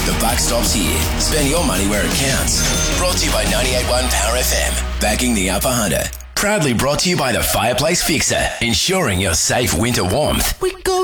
The buck stops here. Spend your money where it counts. Brought to you by 98.1 Power FM. Backing the Upper Hunter. Proudly brought to you by the Fireplace Fixer. Ensuring your safe winter warmth. We go